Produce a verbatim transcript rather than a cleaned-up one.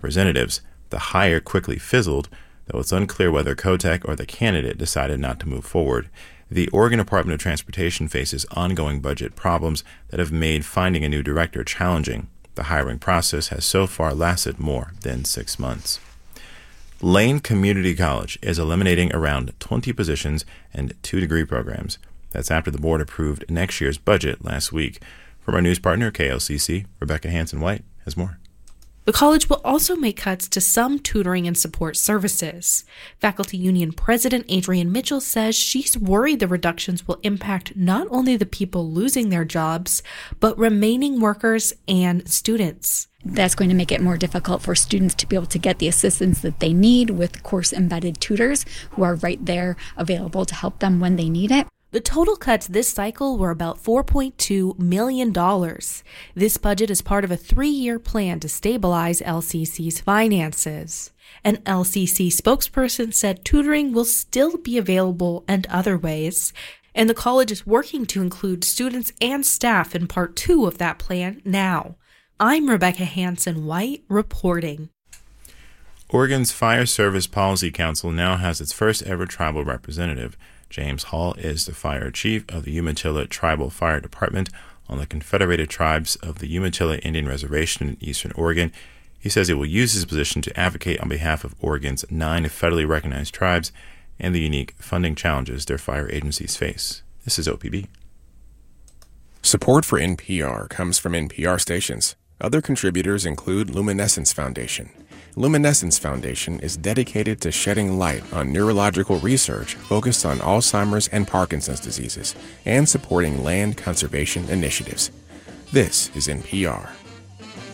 Representatives. The hire quickly fizzled, though it's unclear whether Kotek or the candidate decided not to move forward. The Oregon Department of Transportation faces ongoing budget problems that have made finding a new director challenging. The hiring process has so far lasted more than six months. Lane Community College is eliminating around twenty positions and two degree programs. That's after the board approved next year's budget last week. From our news partner, K L C C, Rebecca Hanson-White has more. The college will also make cuts to some tutoring and support services. Faculty Union President Adrienne Mitchell says she's worried the reductions will impact not only the people losing their jobs, but remaining workers and students. That's going to make it more difficult for students to be able to get the assistance that they need with course-embedded tutors who are right there available to help them when they need it. The total cuts this cycle were about four point two million dollars. This budget is part of a three-year plan to stabilize L C C's finances. An L C C spokesperson said tutoring will still be available in other ways, and the college is working to include students and staff in part two of that plan now. I'm Rebecca Hanson-White reporting. Oregon's Fire Service Policy Council now has its first ever tribal representative. James Hall is the fire chief of the Umatilla Tribal Fire Department on the Confederated Tribes of the Umatilla Indian Reservation in eastern Oregon. He says he will use his position to advocate on behalf of Oregon's nine federally recognized tribes and the unique funding challenges their fire agencies face. This is O P B. Support for N P R comes from N P R stations. Other contributors include Luminescence Foundation. Luminescence Foundation is dedicated to shedding light on neurological research focused on Alzheimer's and Parkinson's diseases and supporting land conservation initiatives. This is N P R.